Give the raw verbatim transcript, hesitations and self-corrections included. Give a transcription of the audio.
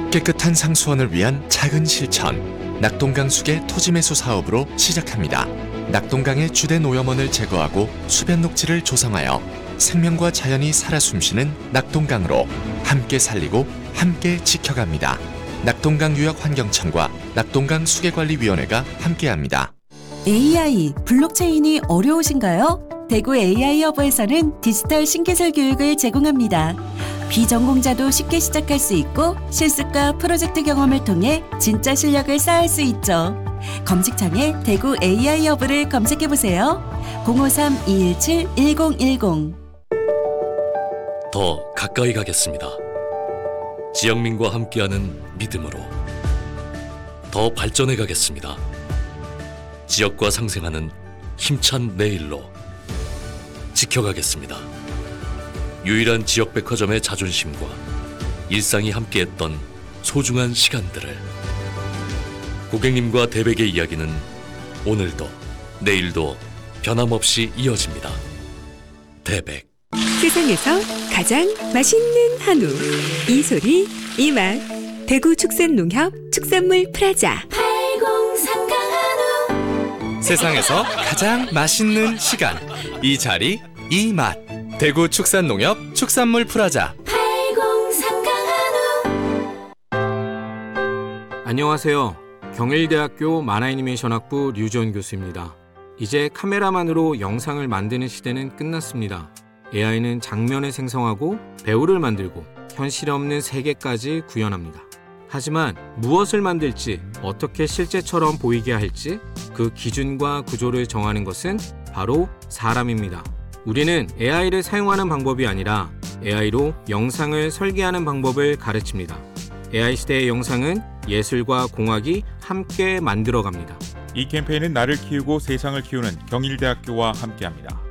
깨끗한 상수원을 위한 작은 실천. 낙동강 수계 토지 매수 사업으로 시작합니다. 낙동강의 주된 오염원을 제거하고 수변 녹지를 조성하여 생명과 자연이 살아 숨쉬는 낙동강으로 함께 살리고 함께 지켜갑니다. 낙동강 유역환경청과 낙동강 수계관리위원회가 함께합니다. 에이아이, 블록체인이 어려우신가요? 대구 에이아이허브에서는 디지털 신기술 교육을 제공합니다. 비전공자도 쉽게 시작할 수 있고 실습과 프로젝트 경험을 통해 진짜 실력을 쌓을 수 있죠. 검색창에 대구 에이아이허브를 검색해보세요. 공오삼 이일칠 일공일공. 더 가까이 가겠습니다. 지역민과 함께하는 믿음으로. 더 발전해 가겠습니다. 지역과 상생하는 힘찬 내일로. 지켜가겠습니다. 유일한 지역 백화점의 자존심과 일상이 함께했던 소중한 시간들을. 고객님과 대백의 이야기는 오늘도 내일도 변함없이 이어집니다. 대백. 세상에서 가장 맛있는 한우. 이 소리 이 맛. 대구 축산농협 축산물 프라자. 팔공삼 강한우. 세상에서 가장 맛있는 시간. 이 자리 이 맛. 대구 축산농협 축산물 프라자. 팔공삼 강한우. 안녕하세요. 경일대학교 만화애니메이션학부 류지원 교수입니다. 이제 카메라만으로 영상을 만드는 시대는 끝났습니다. 에이아이는 장면을 생성하고 배우를 만들고 현실 없는 세계까지 구현합니다. 하지만 무엇을 만들지, 어떻게 실제처럼 보이게 할지 그 기준과 구조를 정하는 것은 바로 사람입니다. 우리는 에이아이를 사용하는 방법이 아니라 에이아이로 영상을 설계하는 방법을 가르칩니다. 에이아이 시대의 영상은 예술과 공학이 함께 만들어갑니다. 이 캠페인은 나를 키우고 세상을 키우는 경일대학교와 함께합니다.